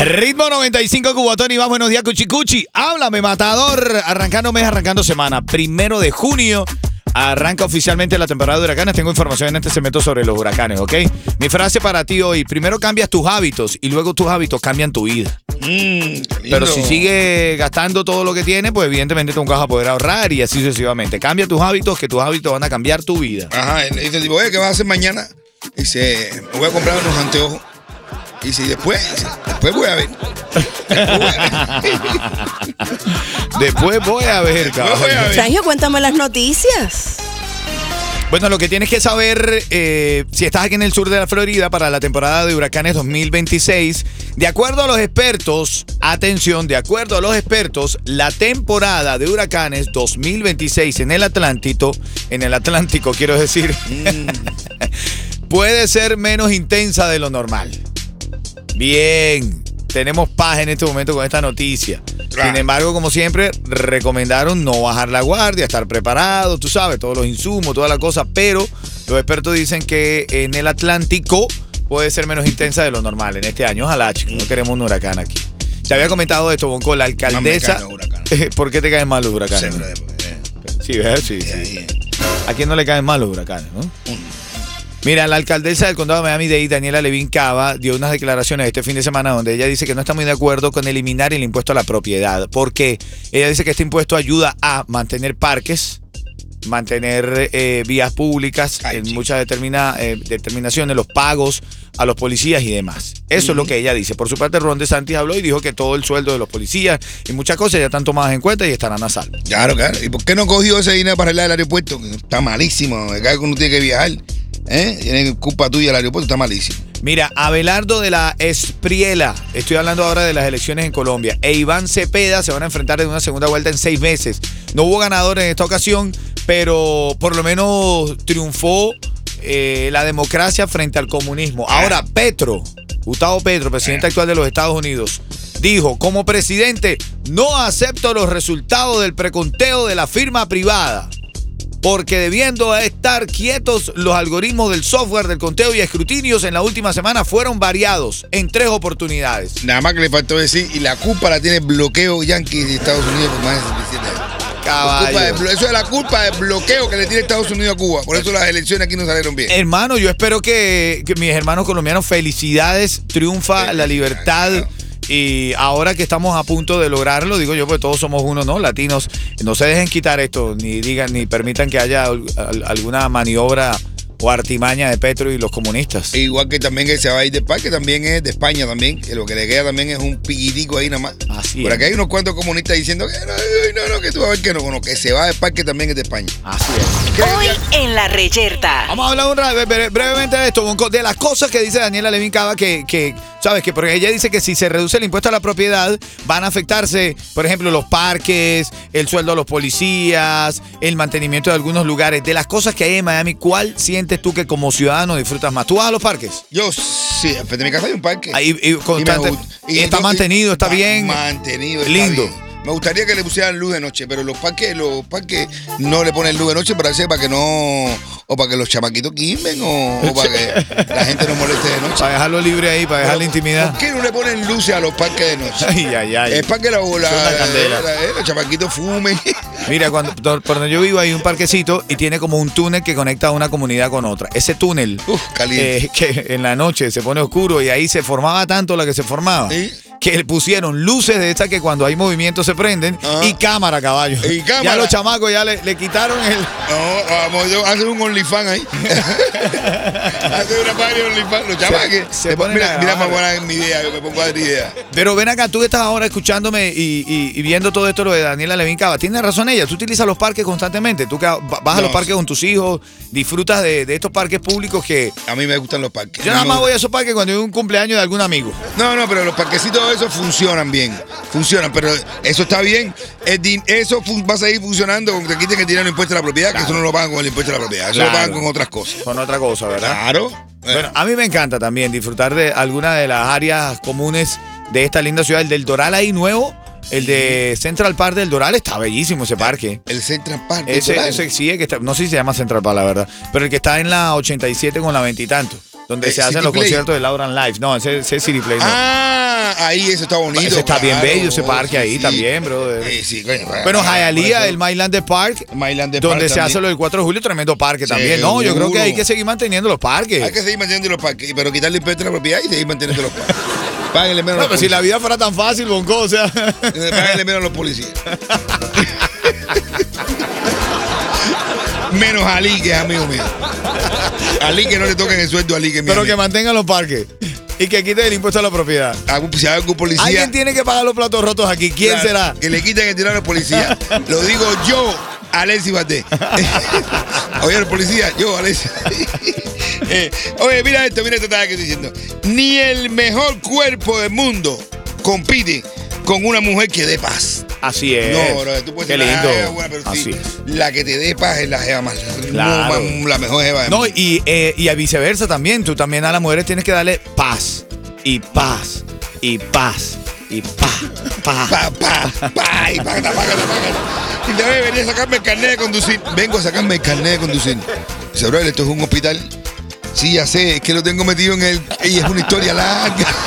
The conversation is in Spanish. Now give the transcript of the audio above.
Ritmo 95 Cubatón y más. Buenos días, Cuchicuchi. Háblame, matador. Arrancando mes, arrancando semana. 1 de junio. Arranca oficialmente la temporada de huracanes. Tengo información en este segmento sobre los huracanes, ¿ok? Mi frase para ti hoy: primero cambias tus hábitos y luego tus hábitos cambian tu vida. Pero si sigues gastando todo lo que tienes, pues evidentemente tú nunca vas a poder ahorrar y así sucesivamente. Cambia tus hábitos, que tus hábitos van a cambiar tu vida. Ajá, y te digo, ¿qué vas a hacer mañana? Dice, me voy a comprar unos anteojos. Y si después voy a ver. Después voy a ver, cabrón. Sergio, cuéntame las noticias. Bueno, lo que tienes que saber, si estás aquí en el sur de la Florida para la temporada de huracanes 2026, de acuerdo a los expertos, atención, de acuerdo a los expertos, la temporada de huracanes 2026 en el Atlántico, quiero decir, puede ser menos intensa de lo normal. Bien, tenemos paz en este momento con esta noticia. Sin embargo, como siempre, recomendaron no bajar la guardia, estar preparado, tú sabes, todos los insumos, toda la cosa, pero los expertos dicen que en el Atlántico puede ser menos intensa de lo normal en este año. Ojalá, chicos, no queremos un huracán aquí. Te había comentado esto, Bonco, la alcaldesa. ¿Por qué te caen mal los huracanes? Sí, ¿verdad? Sí. ¿A quién no le caen mal los huracanes, no? Mira, la alcaldesa del condado de Miami-Dade, Daniela Levin Cava, dio unas declaraciones este fin de semana donde ella dice que no está muy de acuerdo con eliminar el impuesto a la propiedad. Porque ella dice que este impuesto ayuda a mantener parques, mantener vías públicas, en muchas determinaciones, los pagos a los policías y demás. Eso es lo que ella dice. Por su parte, Ron DeSantis habló y dijo que todo el sueldo de los policías y muchas cosas ya están tomadas en cuenta y estarán a salvo. Claro. ¿Y por qué no cogió ese dinero para arreglar el aeropuerto? Está malísimo. Cada uno tiene que viajar. Tiene culpa tuya el aeropuerto, está malísimo. Mira, Abelardo de la Espriela, estoy hablando ahora de las elecciones en Colombia, e Iván Cepeda se van a enfrentar en una segunda vuelta en 6 meses. No hubo ganador en esta ocasión, pero por lo menos triunfó la democracia frente al comunismo. Ahora, Gustavo Petro, presidente actual de los Estados Unidos, dijo: como presidente, no acepto los resultados del preconteo de la firma privada, porque debiendo estar quietos, los algoritmos del software del conteo y escrutinios en la última semana fueron variados en 3 oportunidades. Nada más que le faltó decir, y la culpa la tiene el bloqueo yanqui de Estados Unidos por más de 17 años. Caballo. Eso es la culpa del bloqueo que le tiene Estados Unidos a Cuba. Por eso las elecciones aquí no salieron bien. Hermano, yo espero que mis hermanos colombianos, felicidades, triunfa la libertad. Claro. Y ahora que estamos a punto de lograrlo, digo yo, pues todos somos uno, ¿no? Latinos, no se dejen quitar esto, ni permitan que haya alguna maniobra o artimaña de Petro y los comunistas. Igual que también que se va a ir del parque, también es de España también, que lo que le queda también es un piquitico ahí nada más. Así Por es. aquí hay unos cuantos comunistas diciendo que no, que tú vas a ver que no, bueno, que se va del parque también es de España. Así es. Hoy en La Reyerta. Vamos a hablar brevemente de esto, de las cosas que dice Daniela Levin Cava, que sabes que porque ella dice que si se reduce el impuesto a la propiedad van a afectarse, por ejemplo, los parques, el sueldo a los policías, el mantenimiento de algunos lugares. De las cosas que hay en Miami, ¿cuál sientes tú que como ciudadano disfrutas más? ¿Tú vas a los parques? Yo sí, frente a mi casa hay un parque. Y está mantenido, está bien. Mantenido, está lindo. Bien. Me gustaría que le pusieran luz de noche, pero los parques no le ponen luz de noche para que no, o para que los chamaquitos quimben, o para que la gente no moleste de noche. Para dejarlo libre ahí, para dejar la intimidad. ¿Por qué no le ponen luces a los parques de noche? Ay. Es para que los chamaquitos fumen. Mira, por donde yo vivo hay un parquecito y tiene como un túnel que conecta una comunidad con otra. Ese túnel, caliente. Que en la noche se pone oscuro y ahí se formaba tanto la que se formaba. ¿Sí? Que le pusieron luces de estas que cuando hay movimiento se prenden. Ajá. Y cámara, caballo. Ya los chamacos ya le quitaron el... No, vamos, hacer un OnlyFans ahí. Hacer una página de OnlyFans. Los chamacos. Mira más buena mi idea, yo me pongo a dar idea. Pero ven acá, tú que estás ahora escuchándome y viendo todo esto, lo de Daniela Levin Cava, tiene razón ella. Tú utilizas los parques constantemente. Tú que vas a los parques con tus hijos, disfrutas de estos parques públicos que... A mí me gustan los parques. Yo nada más voy a esos parques cuando hay un cumpleaños de algún amigo. No, pero los parquecitos esos funcionan bien. Funcionan, pero eso está bien. Eso va a seguir funcionando con que quiten el dinero del impuesto a la propiedad, claro. Que eso no lo pagan con el impuesto a la propiedad. Eso lo pagan con otras cosas. Con otra cosa, ¿verdad? Claro. Bueno, a mí me encanta también disfrutar de alguna de las áreas comunes de esta linda ciudad. El del Doral ahí nuevo, el de Central Park del Doral, está bellísimo ese parque. El Central Park del Doral. Ese sí, que está, no sé si se llama Central Park, la verdad, pero el que está en la 87 con la 20 y tanto, donde se hacen los conciertos de Laura Live. No, ese es City Play. No. Ahí ahí, eso está bonito. Ese está bien claro. bello, ese parque ahí sí. también, brother. Sí, Bueno, Hialeah, el Mylander Park, donde se hace lo del 4 de julio, tremendo parque también. No, yo creo que hay que seguir manteniendo los parques. Hay que seguir manteniendo los parques, pero quitarle el impuesto a la propiedad y seguir manteniendo los parques. Páguenle menos a No, los pero si la vida fuera tan fácil, Bonco, o sea. Páguenle menos a los policías. Menos a Ali, que es amigo mío. A Ali que no le toquen el sueldo a Ali, que es mi Pero amigo. que mantengan los parques y que quiten el impuesto a la propiedad. Si hay algún policía. Alguien tiene que pagar los platos rotos aquí. ¿Quién Claro, será? Que le quiten el dinero al policía. Lo digo yo, Alexis Baté. Oye, el policía, yo, Alexis. Oye, mira esto que estoy diciendo. Ni el mejor cuerpo del mundo compite con una mujer que dé paz. Así es. No, bro, tú puedes Qué tener lindo. una jeva buena, pero Así sí, es. la que te dé paz es la jeva más. Claro. La mejor jeva del No, mundo. y a viceversa también. Tú también a las mujeres tienes que darle paz. Y paz. Y paz. Y paz. Paz. Y Y te venía a sacarme el carnet de conducir. Vengo a sacarme el carnet de conducir. Dice, bro, esto es un hospital. Sí, ya sé, es que lo tengo metido en el. Y es una historia larga.